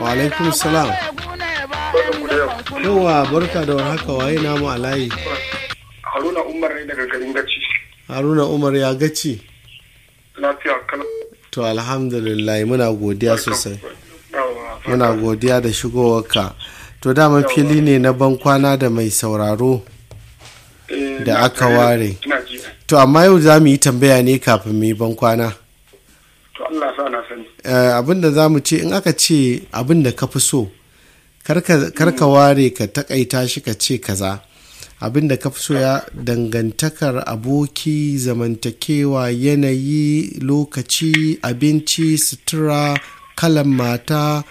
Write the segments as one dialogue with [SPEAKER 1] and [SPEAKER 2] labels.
[SPEAKER 1] Wa alaikum salam. Yawa barka da warhaka, waye namu a layi?
[SPEAKER 2] Haruna Umar ne daga garin Gaci.
[SPEAKER 1] Haruna Umar ya Gaci?
[SPEAKER 2] Lafiya kala.
[SPEAKER 1] To alhamdulillah muna godiya sosai. Muna godiya da shigowarka. To dama fili ne na ban kwana da mai sauraro da aka ware. To amma yau za mu yi tambaya ne kafin mu yi ban kwana.
[SPEAKER 2] To Allah sa na sani.
[SPEAKER 1] Abinda za mu ce in aka ce abinda ka fi so, karka ware ka takaita shi ka ce kaza. Abinda ka fi so ya dangantakar aboki, zamantakewa, yanayi, lokaci, abinci, sutura, kalan mata,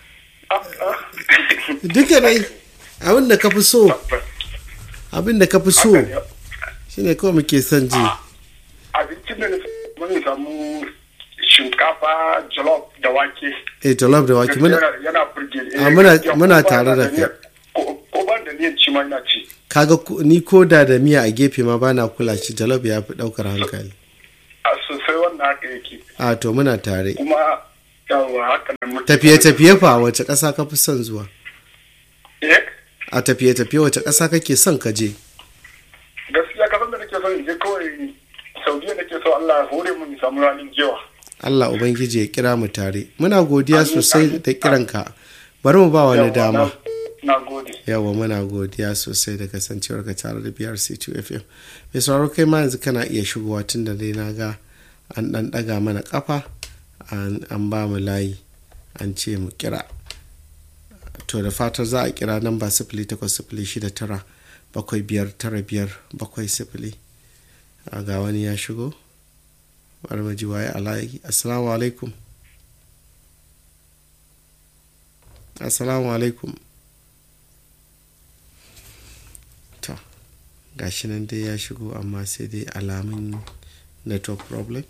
[SPEAKER 1] duka dai abinda ka fi so. Abinda ka fi so shine kawai muke son ji.
[SPEAKER 2] Abincin da mun samu shinkafa jollof da wake.
[SPEAKER 1] Jollof da wake
[SPEAKER 2] yana burge.
[SPEAKER 1] Muna tare da kai.
[SPEAKER 2] Ko ban da niyan ci ma ina ci.
[SPEAKER 1] Kaga ni ko da miya a gefe ma bana kula shi, jollof ya fi daukar hankali.
[SPEAKER 2] A sosai wannan haka yake.
[SPEAKER 1] To muna tare.
[SPEAKER 2] Kuma yawa haka nan muke.
[SPEAKER 1] Tafiye fa wace ƙasa ka fi son zuwa? A tafiye wace ƙasa kake son ka je?
[SPEAKER 2] Gaskiya kasan da nake son je kawai Saudiya nake so, Allah ya hore mu samu ranin jewa.
[SPEAKER 1] Allah Ubangiji ya kira mu tare. Muna godiya sosai da kiranka. Bari mu ba wani dama.
[SPEAKER 2] Na gode.
[SPEAKER 1] Yawa muna godiya sosai da kasancewar ka tare da BRC2 FM. Mai sauraro kai ma yanzu kana iya shigowa tun da dai na ga an ɗan ɗaga mana ƙafa an ba mu layi an ce mu kira. To da fatar za a kira namba 0809-7595-700. Ga wani ya shigo. Bari mu ji waye a layi. Assalamu alaikum. Assalamu alaikum. To gashi nan dai ya shigo amma sai dai alamun network problem.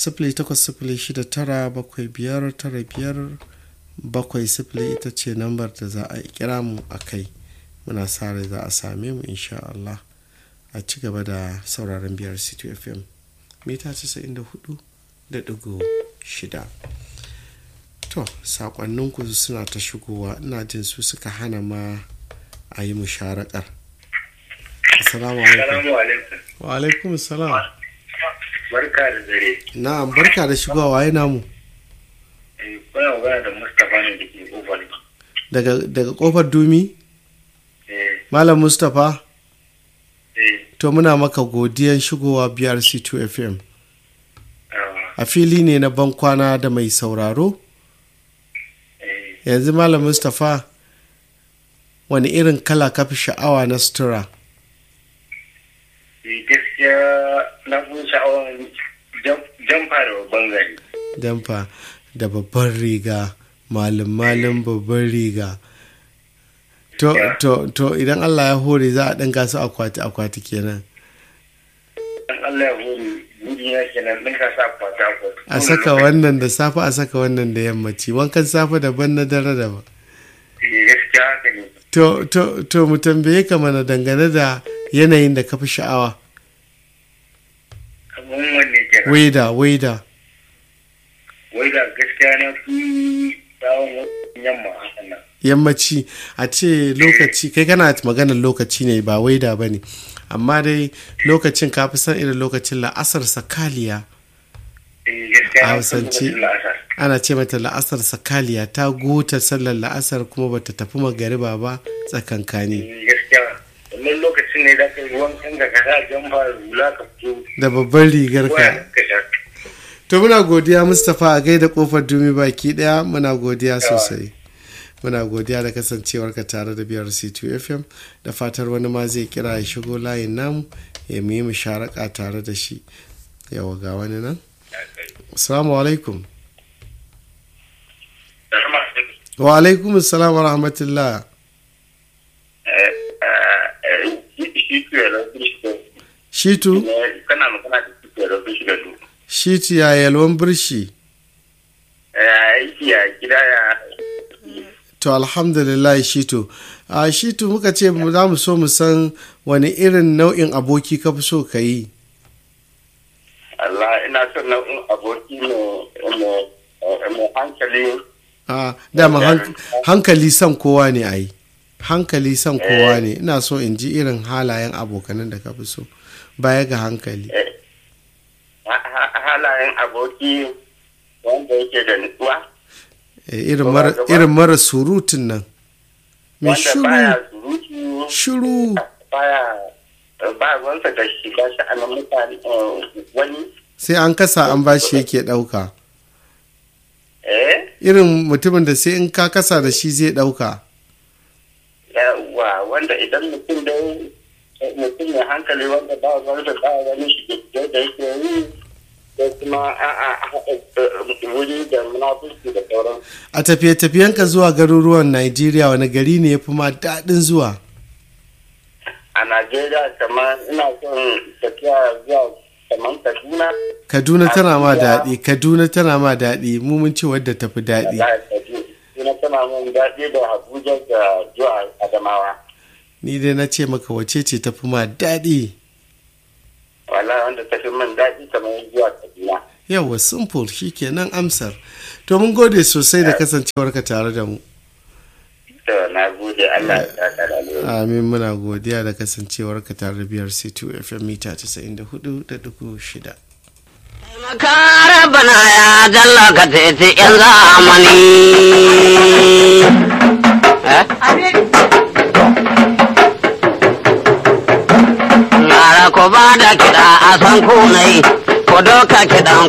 [SPEAKER 1] 0809-7595-700 ita ce nambar da za a kira mu a kai. Muna sa rai za a same mu insha Allah. A ci gaba da sauraron BRC2 FM mita 94.6. To sakonninku suna ta shigowa, ina jin su suka hana ma a yi musharakar. Assalamu alaikum. Wa alaikum salam.
[SPEAKER 3] Barka da dare.
[SPEAKER 1] Na'am, barka da shigowa, waye namu?
[SPEAKER 3] Kuna magana da Mustapha ne da ke kofar.
[SPEAKER 1] Daga kofar Dumi? Malam Mustapha? To muna maka godiyan shigowa BRC2 FM. A fili ne na ban kwana da mai sauraro? Yanzu Malam Mustapha, wani irin kala ka fi sha'awa na sutura?
[SPEAKER 3] Gaskiya na fi sha'awar jamfa da babban gari.
[SPEAKER 1] Jamfa da babban riga, malin babban riga. To idan Allah ya hore za a ɗinka su akwati kenan.
[SPEAKER 3] Idan Allah ya hore duniya kenan ɗinka su akwati.
[SPEAKER 1] A saka wannan da safe, a saka wannan da yammaci, wankan safe daban na dare daban.
[SPEAKER 3] Gaskiya haka ne.
[SPEAKER 1] To mu tambaye ka mana dangane da yanayin da ka fi sha'awa.
[SPEAKER 3] Kamar wanne kenan?
[SPEAKER 1] Waida
[SPEAKER 3] gaskiya na fi tsawon yamma hakan nan.
[SPEAKER 1] Yammaci a ce lokaci, kai kana maganar lokaci ne ba waida ba ne, amma dai lokacin ka fi san irin lokacin la'asar sakaliya. A hausance ana ce mata la'asar sakaliya, ta gota sallar la'asar kuma bata tafi magariba ba tsakankani.
[SPEAKER 3] Gaskiya wannan lokacin ne da kai ruwan kan ka sa jamfa hula ka fito
[SPEAKER 1] da babban rigar ka. To muna godiya Mustapha a gaida kofar Dumi baki daya, muna godiya sosai. Muna godiya da kasancewarka tare da BRC2 FM, da fatar wani ma zai kira ya shigo layin namu ya yi musharaka tare da shi. Yawa ga wani nan. Assalamu alaikum. Wa alaikum assalam wa rahmatullah. Shitu?
[SPEAKER 3] Kana magana da Shitu.
[SPEAKER 1] Shitu ya yalwan birshi.
[SPEAKER 3] Ya gida ya.
[SPEAKER 1] To alhamdulillah Shitu. Shitu muka ce za mu so mu san wani irin nau'in aboki ka fi so ka yi.
[SPEAKER 3] Allah ina son nau'in aboki mai hankali
[SPEAKER 1] dama hankali son kowa ne ai, hankali son kowa ne. Ina so in ji irin halayen abokanan da ka fi so baya ga hankali.
[SPEAKER 3] Halayen aboki wanda yake da nutsuwa,
[SPEAKER 1] irin mara surutun nan mai shiru
[SPEAKER 3] ba ruwansa da shiga sha'anin mutane. Wani
[SPEAKER 1] sai an kasa an bashi yake ɗauka. Irin mutumin da sai in ka kasa da shi zai ɗauka.
[SPEAKER 3] Yawa, wanda idan mutum mai hankali wanda ba ruwansa ba wani shi da yake yi, ko kuma wuri da munafurci da sauran.
[SPEAKER 1] A tafiye-tafiyenka zuwa garuruwan Najeriya wani gari ne ya fi ma daɗin zuwa?
[SPEAKER 3] A Najeriya kamar ina son tafiya zuwa kamar Kaduna.
[SPEAKER 1] Kaduna tana ma daɗi, Kaduna tana ma daɗi, mu mun ce wadda tafi daɗi.
[SPEAKER 3] Kaduna tana mun daɗi da Abuja da zuwa Adamawa.
[SPEAKER 1] Ni dai na ce maka wace ce tafi ma daɗi?
[SPEAKER 3] Wallahi wanda tafi min daɗi kamar zuwa Kaduna.
[SPEAKER 1] Yawa, simple, shi kenan amsar. To mun gode sosai da kasancewarka tare da mu.
[SPEAKER 3] To na gode, Allah ya tsara ni.
[SPEAKER 1] Amin, muna godiya da kasancewarka tare da BRC2 FM mita 94.6.
[SPEAKER 4] Makara bana ya jalla ka tece yan zamani. Lara ko ba da kiɗa a san kunai, ko doka kiɗan